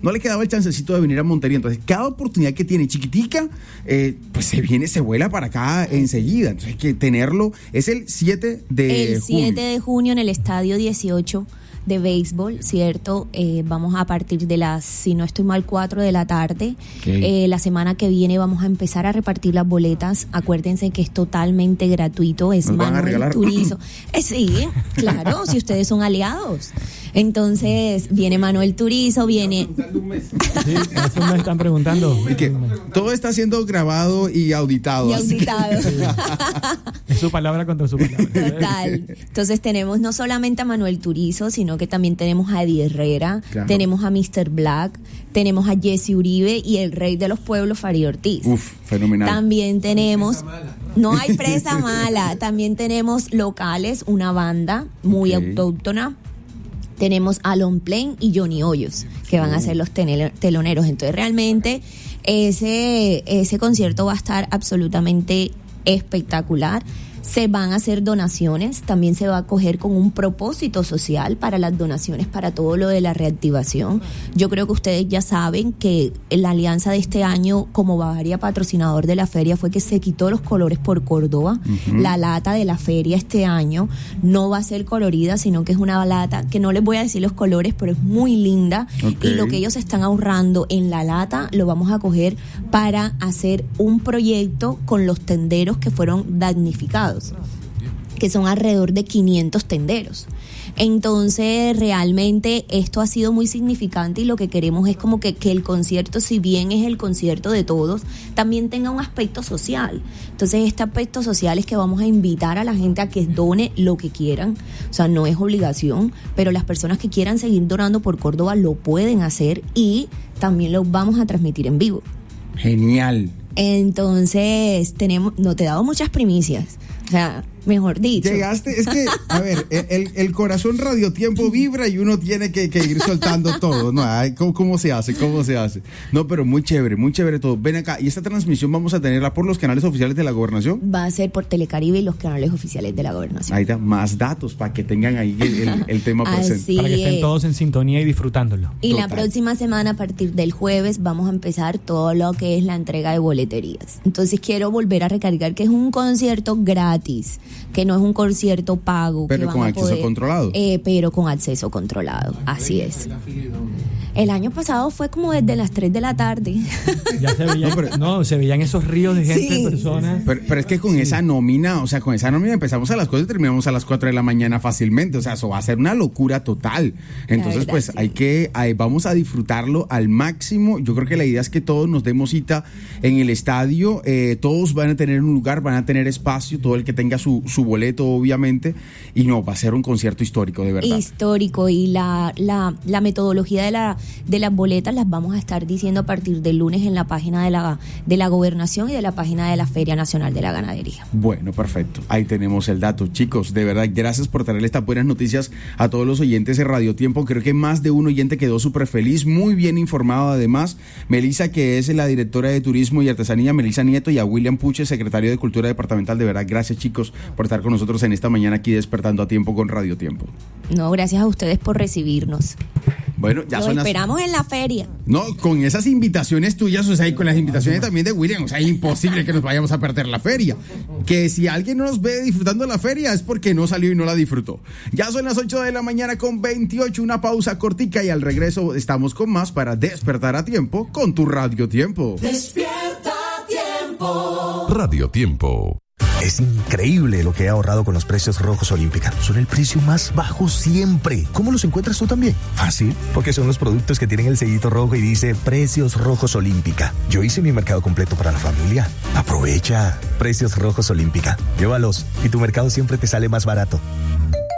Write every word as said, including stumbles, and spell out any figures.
no le quedaba el chancecito de venir a Montería. Entonces, cada oportunidad que tiene chiquitica, eh, pues se viene, se vuela para acá enseguida. Entonces, hay que tenerlo. Es el siete de junio. El siete de junio en el estadio dieciocho de béisbol, ¿cierto? Eh, vamos a partir de las, si no estoy mal, cuatro de la tarde. Okay. Eh, la semana que viene vamos a empezar a repartir las boletas. Acuérdense que es totalmente gratuito. Es Manuel Turizo. Eh, sí, claro, si ustedes son aliados. Entonces, viene Manuel Turizo, viene... Sí, eso me están preguntando. Y que todo está siendo grabado y auditado. Y auditado. Es su palabra contra su palabra. Total. Entonces, tenemos no solamente a Manuel Turizo, sino que también tenemos a Eddie Herrera, claro. Tenemos a mister Black, tenemos a Jesse Uribe y el rey de los pueblos, Farid Ortiz. Uf, fenomenal. También tenemos... No hay presa mala. También tenemos locales, una banda muy okay. autóctona. Tenemos a Lon Plain y Johnny Hoyos, que van a ser los teloneros. Entonces, realmente, ese, ese concierto va a estar absolutamente espectacular. Se van a hacer donaciones, también se va a coger con un propósito social para las donaciones, para todo lo de la reactivación. Yo creo que ustedes ya saben que la alianza de este año como Bavaria patrocinador de la feria fue que se quitó los colores por Córdoba. Uh-huh. La lata de la feria este año no va a ser colorida, sino que es una lata que no les voy a decir los colores, pero es muy linda. Okay. Y lo que ellos están ahorrando en la lata lo vamos a coger para hacer un proyecto con los tenderos que fueron damnificados, que son alrededor de quinientos tenderos. Entonces, realmente esto ha sido muy significante y lo que queremos es como que, que el concierto, si bien es el concierto de todos, también tenga un aspecto social. Entonces, este aspecto social es que vamos a invitar a la gente a que done lo que quieran. O sea, no es obligación, pero las personas que quieran seguir donando por Córdoba lo pueden hacer y también lo vamos a transmitir en vivo. Genial. Entonces, tenemos, no te he dado muchas primicias. O sea, mejor dicho. Llegaste, es que, a ver, el, el corazón radiotiempo vibra y uno tiene que, que ir soltando todo, ¿no? Ay, ¿cómo, ¿Cómo se hace? ¿Cómo se hace? No, pero muy chévere, muy chévere todo. Ven acá, ¿y esta transmisión vamos a tenerla por los canales oficiales de la Gobernación? Va a ser por Telecaribe y los canales oficiales de la Gobernación. Ahí está, más datos para que tengan ahí el, el, el tema presente. Así para que estén todos en sintonía y disfrutándolo. Y Total. La próxima semana, a partir del jueves, vamos a empezar todo lo que es la entrega de boleterías. Entonces, quiero volver a recargar que es un concierto gratis, que no es un concierto pago. Pero que con van a acceso poder, controlado. Eh, pero con acceso controlado, así es. El año pasado fue como desde las tres de la tarde. Ya se veían, no, pero, no, se veían esos ríos de gente, sí. personas. Pero, pero es que con sí. esa nómina, o sea, con esa nómina empezamos a las cuatro y terminamos a las cuatro de la mañana fácilmente. O sea, eso va a ser una locura total. Entonces, verdad, pues sí. hay que, hay, vamos a disfrutarlo al máximo. Yo creo que la idea es que todos nos demos cita en el estadio. Eh, todos van a tener un lugar, van a tener espacio, todo el que tenga su, su boleto, obviamente. Y no, va a ser un concierto histórico, de verdad. Histórico. Y la, la, la metodología de la de las boletas las vamos a estar diciendo a partir del lunes en la página de la, de la Gobernación y de la página de la Feria Nacional de la Ganadería. Bueno, perfecto. Ahí tenemos el dato. Chicos, de verdad, gracias por traerle estas buenas noticias a todos los oyentes de Radio Tiempo. Creo que más de un oyente quedó súper feliz, muy bien informado además. Melissa, que es la directora de Turismo y Artesanía, Melissa Nieto, y a William Puche, secretario de Cultura Departamental. De verdad, gracias, chicos, por estar con nosotros en esta mañana aquí despertando a tiempo con Radio Tiempo. No, gracias a ustedes por recibirnos. Bueno, ya Lo son las... esperamos en la feria. No, con esas invitaciones tuyas, o sea, y con las invitaciones también de William, o sea, es imposible que nos vayamos a perder la feria. Que si alguien no nos ve disfrutando la feria es porque no salió y no la disfrutó. Ya son las ocho de la mañana con veintiocho, una pausa cortica y al regreso estamos con más para despertar a tiempo con tu Radio Tiempo. Despierta a tiempo. Radio Tiempo. Es increíble lo que he ahorrado con los precios Rojos Olímpica. Son el precio más bajo siempre. ¿Cómo los encuentras tú también? Fácil, porque son los productos que tienen el sellito rojo y dice Precios Rojos Olímpica. Yo hice mi mercado completo para la familia. Aprovecha. Precios Rojos Olímpica. Llévalos y tu mercado siempre te sale más barato.